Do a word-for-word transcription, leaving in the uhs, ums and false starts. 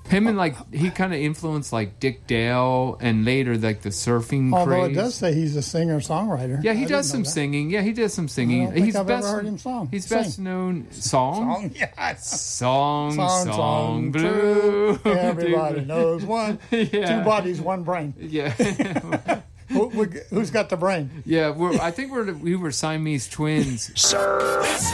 Him and like he kind of influenced like Dick Dale and later like the surfing Although craze. it does say he's a singer-songwriter. Yeah, he I does didn't some know that. singing. Yeah, he does some I singing. don't think He's I've best. ever heard him song. He's Sing. best known song. Song, yeah. Song, Song, song, song, blue. true. Everybody knows one. Yeah. Two bodies, one brain. Yeah, Who, who, who's got the brain? yeah. We're, I think we're we were Siamese twins. Sir.